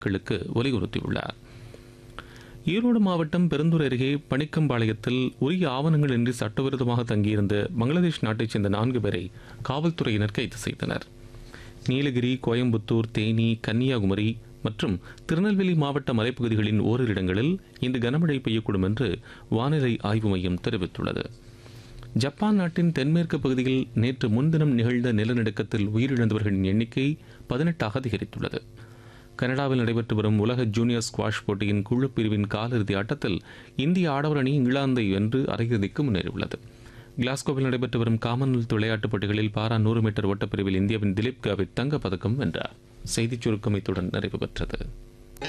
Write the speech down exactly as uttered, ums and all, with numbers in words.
மக்களுக்கு வலியுறுத்தியுள்ளார். ஈரோடு மாவட்டம் பெருந்தூர் அருகே பணிக்கம்பாளையத்தில் உரிய ஆவணங்கள் இன்றி சட்டவிரோதமாக தங்கியிருந்த பங்களாதேஷ் நாட்டைச் சேர்ந்த நான்கு பேரை காவல்துறையினர் கைது செய்தனர். நீலகிரி, கோயம்புத்தூர், தேனி, கன்னியாகுமரி மற்றும் திருநெல்வேலி மாவட்ட மலைப்பகுதிகளின் ஓரிரு இடங்களில் இன்று கனமழை பெய்யக்கூடும் என்று வானிலை ஆய்வு மையம் தெரிவித்துள்ளது. ஜப்பான் நாட்டின் தென்மேற்கு பகுதியில் நேற்று முன்தினம் நிகழ்ந்த நிலநடுக்கத்தில் உயிரிழந்தவர்களின் எண்ணிக்கை பதினெட்டாக அதிகரித்துள்ளது. கனடாவில் நடைபெற்று வரும் உலக ஜூனியர் ஸ்குவாஷ் போட்டியின் குழு பிரிவின் காலிறுதி ஆட்டத்தில் இந்திய ஆடவர் அணி இங்கிலாந்தை வென்று அரையிறுதிக்கு முன்னேறியுள்ளது. கிளாஸ்கோவில் நடைபெற்று வரும் காமன்வெல்த் விளையாட்டுப் போட்டிகளில் பாரா நூறு மீட்டர் ஓட்டப்பிரிவில் இந்தியாவின் திலீப் காவித் தங்கப்பதக்கம் வென்றார். செய்திச் சுருக்கம் இத்துடன் நிறைவு பெற்றது.